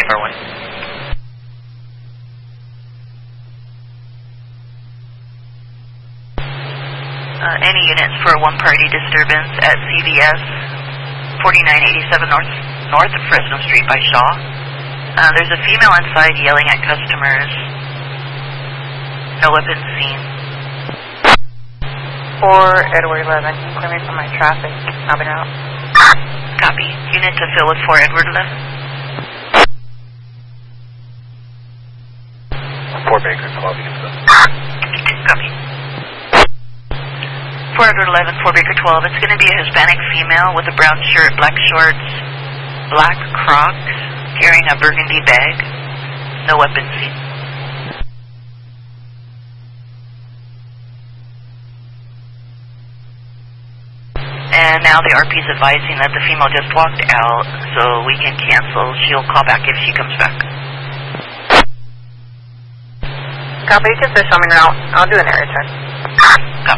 our way. Any units for a one-party disturbance at CVS 4987 North of Fresno Street by Shaw. There's a female inside yelling at customers. No weapons seen. 4 Edward 11, clear me from my traffic. I've been out. Copy. Unit to fill with 4 Edward 11. 4 Baker 12, you can fill. Copy. 4 Edward 11, 4 Baker 12. It's going to be a Hispanic female with a brown shirt, black shorts, black Crocs, carrying a burgundy bag. No weapons seen. And now the RP is advising that the female just walked out, so we can cancel. She'll call back if she comes back. Copy, just show me route. I'll do an air return.